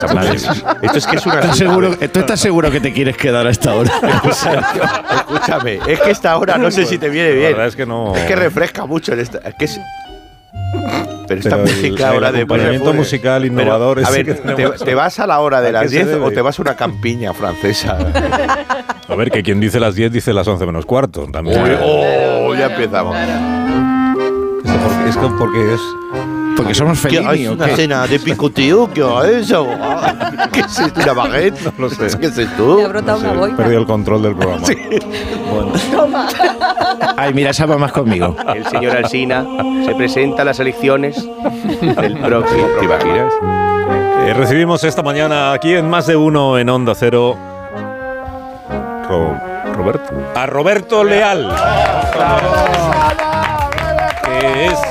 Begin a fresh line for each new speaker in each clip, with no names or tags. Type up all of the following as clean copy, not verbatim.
Esto es que es una...
¿Tú estás seguro que te quieres quedar a esta hora?
Escúchame, es que esta hora no sé si te viene bien.
La verdad es que no...
Es que refresca mucho. Es que es... Pero esta música ahora de...
El acompañamiento musical innovador...
Pero, a ver, ¿te vas a la hora de las 10 o te vas a una campiña francesa?
A ver, que quien dice las 10 dice las 11 menos cuarto. También.
Ya empezamos.
Es porque es...
Porque somos Fellini, ¿o
una
qué?
cena de picoteo, ¿qué es eso? ¿Qué es esto? ¿Una baguette?
No lo sé.
¿Qué es esto?
Me ha brotado una boina.
Perdido el control del programa.
Sí.
Bueno.
Ay, mira, esa va más conmigo.
El señor Alsina se presenta a las elecciones del próximo.
¿Te imaginas?
Recibimos esta mañana aquí en Más de Uno en Onda Cero Roberto. A Roberto Leal. Que es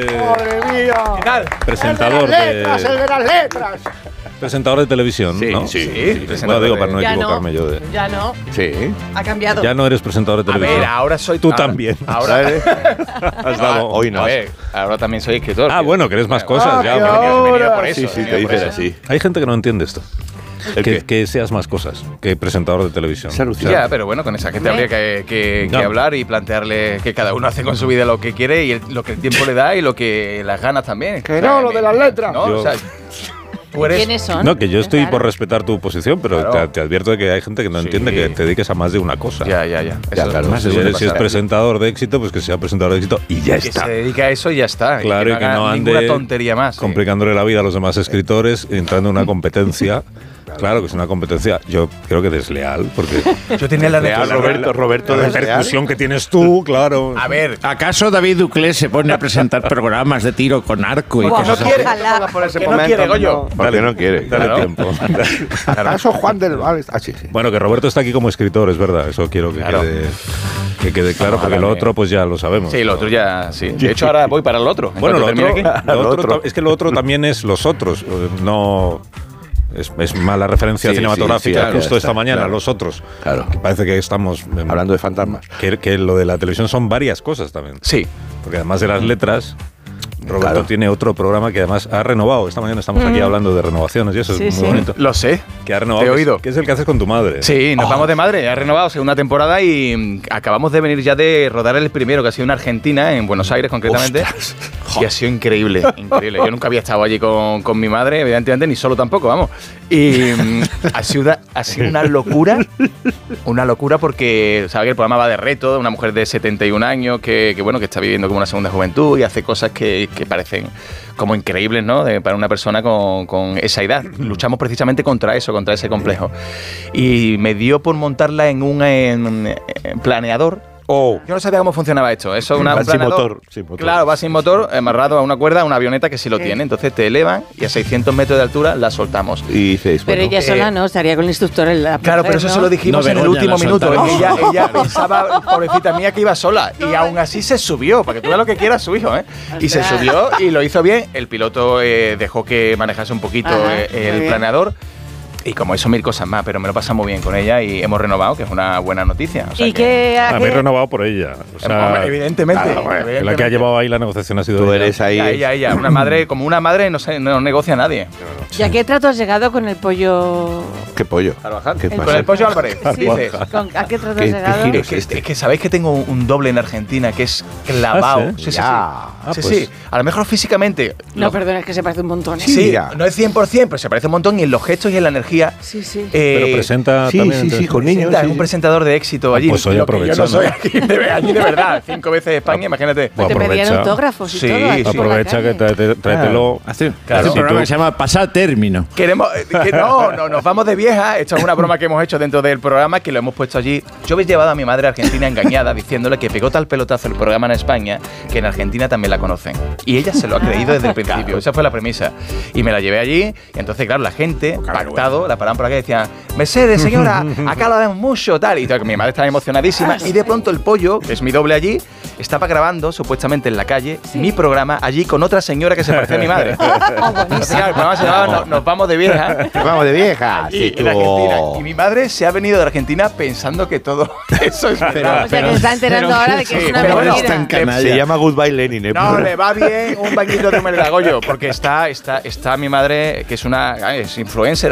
presentador de presentador de televisión,
Sí,
¿no?
sí.
Bueno, digo para no equivocarme yo de...
Ya no.
Sí.
Ha cambiado.
Ya no eres presentador de
A
televisión.
ver, ahora soy...
Tú también.
Ahora
Has dado...
Hoy no.
A ver, ahora también soy escritor.
Ah, bueno, que eres más cosas ya.
He venido por eso.
Sí, sí,
he
te
venido por
dicen
eso.
así.
Hay gente que no entiende esto.
¿El qué?
Que seas más cosas que presentador de televisión.
Es alucinante.
Ya, pero bueno, con esa gente habría que
No.
hablar y plantearle que cada uno hace con su vida lo que quiere y lo que el tiempo le da y lo que las ganas también.
Que no, lo de las letras.
¿No?
Yo-
O sea, tú eres...
¿Quiénes son?
No, que yo estoy
Claro.
por respetar tu posición, pero
Claro.
te advierto de que hay gente que no
Sí.
más que te dediques a más de una cosa.
Ya.
Ya,
Eso
claro.
más
Si
suele
es
pasar.
presentador de éxito, pues que sea presentador de éxito y ya
Que
está.
se dedica a eso y ya está.
Claro, y que
haga
no ande
ninguna tontería más.
complicándole la vida a los demás escritores, entrando en una competencia. Claro que es una competencia, yo creo que desleal, porque
Yo tenía la
Real, Roberto
la
desleal.
repercusión que tienes tú, claro.
A ver,
¿Acaso David Duclés se pone a presentar programas de tiro con arco y
Buah,
cosas
no
así?
quiere. Ojalá.
que no quiere, Goyo.
Porque no quiere.
Dale
Claro.
tiempo.
¿Acaso Juan del Valle? Ah, sí, sí.
Bueno, que Roberto está aquí como escritor, es verdad, eso quiero que
Claro.
quede claro, porque lo otro pues ya lo sabemos.
Sí, lo otro ya, sí. De hecho, ahora voy para el otro. En
Bueno, lo
cuanto
otro,
termine aquí.
lo
Lo
otro
otro.
es que lo otro también es los otros, no... Es mala referencia
Sí,
cinematográfica,
sí, sí,
justo
ya
esta
está,
mañana,
claro.
los otros.
Claro.
Que parece que estamos...
Hablando de fantasmas.
Que lo de la televisión son varias cosas también.
Sí.
Porque además de las letras, Roberto
Claro.
tiene otro programa que además ha renovado. Esta mañana estamos aquí hablando de renovaciones y eso
Sí,
es muy
sí.
bonito.
Lo sé.
Que ha renovado.
Te he
que es-
oído.
Que es el que haces con tu madre.
Sí, nos vamos de madre. Ha renovado segunda temporada y acabamos de venir ya de rodar el primero, que ha sido en Argentina, en Buenos Aires concretamente. Y ha sido increíble, increíble. Yo nunca había estado allí con mi madre, evidentemente, ni solo tampoco, vamos. Y ha sido una locura porque, ¿sabes? Que el programa va de reto, de una mujer de 71 años que bueno, que está viviendo como una segunda juventud y hace cosas que parecen como increíbles, ¿no? Para una persona con esa edad. Luchamos precisamente contra eso, contra ese complejo. Y me dio por montarla en un planeador.
Oh.
Yo no sabía cómo funcionaba esto. Eso es una
Va
un
sin
planeador.
motor, sin motor.
Claro, va sin motor, amarrado a una cuerda, a una avioneta que sí lo tiene. Entonces te elevan y a 600 metros de altura la soltamos.
Y dices,
Pero
bueno,
ella sola no, estaría con el instructor en la
Claro, pero eso se lo dijimos
No,
en el
Begoña,
último
la
minuto.
soltamos.
Ella pensaba, pobrecita mía, que iba sola. Y aún así se subió, para que tú veas lo que quiera su hijo, ¿eh? Y se subió y lo hizo bien. El piloto dejó que manejase un poquito
Ajá, muy
el
bien.
planeador. Y como eso, 1000 cosas más, pero me lo pasa muy bien con ella y hemos renovado, que es una buena noticia. O sea
¿Y
que-
qué?
Habéis renovado por ella. O sea,
Hombre, evidentemente.
claro, bueno,
evidentemente.
la que ha llevado ahí la negociación ha sido
tú
ella.
eres ahí.
Ella. Una madre, como una madre, no negocia a nadie.
¿Y a qué trato has llegado con el pollo?
¿Qué pollo?
Trabajar.
¿Qué
El
pasa?
Con el pollo Álvarez.
Sí,
Dices.
¿A qué trato
¿Qué-
has
qué
llegado?
giro?
Es que sabéis que tengo un doble en Argentina que es clavado.
¿Ah, sí?
Sí, sí,
Ya.
sí.
Ah,
Sí,
pues-
sí. A lo mejor físicamente.
No, perdona, es que se parece un montón. ¿eh?
Sí,
ya.
no es 100%, pero se parece un montón y en los gestos y en la energía.
Sí, sí.
Pero presenta
Sí,
también.
sí,
entonces-
con niños.
Es
sí,
un
sí.
presentador de éxito allí.
pues hoy
Lo que yo no
aprovechando.
soy allí de verdad. 5 veces España, imagínate.
Pues
Te pedían
aprovecha.
autógrafos y
Sí,
todo. aquí por la
Aprovecha que
calle.
tráetelo.
Hace
Claro.
un programa que se llama Pasar Término.
Queremos no, nos vamos de vieja. Esto es una broma que hemos hecho dentro del programa que lo hemos puesto allí. Yo he llevado a mi madre a Argentina engañada diciéndole que pegó tal pelotazo el programa en España que en Argentina también la conocen. Y ella se lo ha creído desde el principio. Esa fue la premisa. Y me la llevé allí y entonces, claro, la gente, pactado, pollo, la paraban por acá y decían, Mercedes, señora, acá lo vemos mucho, tal. Y mi madre estaba emocionadísima. Y de pronto el pollo, que es mi doble allí, estaba grabando, supuestamente en la calle, mi programa allí con otra señora que se parecía a mi madre. Entonces, claro, el programa se llamaba Nos vamos de vieja.
Nos vamos de vieja.
Y en Argentina. Y mi madre se ha venido de Argentina pensando que todo eso es verdad.
O sea, que se está enterando ahora de que es una
pero bueno,
mentira.
Se llama Goodbye Lenin.
No, le va bien un bañito de Humel de Goyo, porque está mi madre, que es influencer,